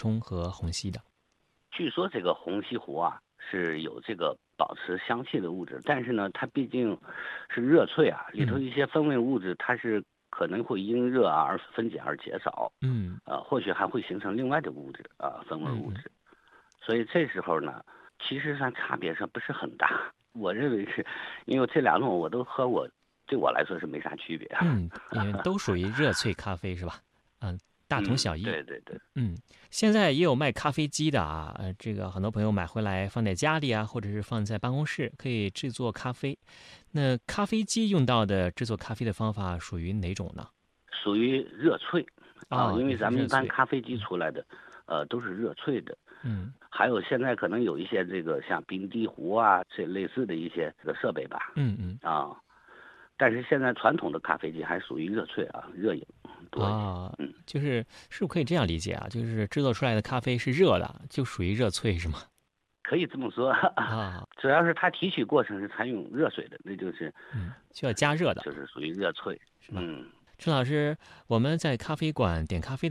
冲和虹吸的？ 据说这个虹吸壶啊是有这个保持香气的物质，但是呢，它毕竟是热萃啊，里头一些风味物质它是可能会因热啊而分解而减少， 嗯或许还会形成另外的物质啊，风味物质。所以这时候呢，其实上差别上不是很大。我认为是，因为这两种我都喝过，对我来说是没啥区别。 因为都属于热萃咖啡是吧？大同小异。 对对对。 现在也有卖咖啡机的啊，这个很多朋友买回来放在家里啊，或者是放在办公室，可以制作咖啡。那咖啡机用到的制作咖啡的方法属于哪种呢？ 属于热萃啊，因为也是咱们一般热萃。 咖啡机出来的，都是热萃的。 嗯还有现在可能有一些这个像冰滴壶啊，这类似的一些这个设备吧。 嗯嗯啊，但是现在传统的咖啡机还属于热萃啊，热饮多一些。 是不是可以这样理解啊？就是制作出来的咖啡是热的，就属于热萃是吗？ 可以这么说。 啊， 主要是它提取过程是采用热水的，那就是需要加热的， 就是属于热萃。 是吧？陈老师，我们在咖啡馆点咖啡